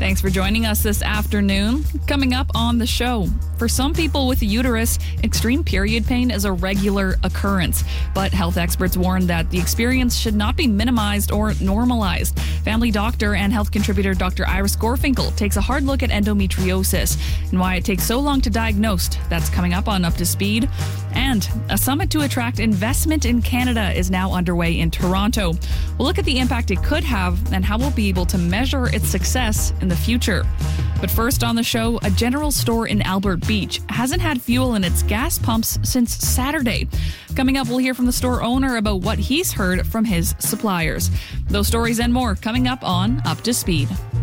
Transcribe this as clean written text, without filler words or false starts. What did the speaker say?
Thanks for joining us this afternoon. Coming up on the show, for some people with a uterus, extreme period pain is a regular occurrence, but health experts warn that the experience should not be minimized or normalized. Family doctor and health contributor Dr. Iris Gorfinkel takes a hard look at endometriosis and why it takes so long to diagnose. That's coming up on Up to Speed. And a summit to attract investment in Canada is now underway in Toronto. We'll look at the impact it could have and how we'll be able to measure its success in the future. But first on the show, a general store in Albert Beach hasn't had fuel in its gas pumps since Saturday. Coming up, we'll hear from the store owner about what he's heard from his suppliers. Those stories and more coming up on Up to Speed.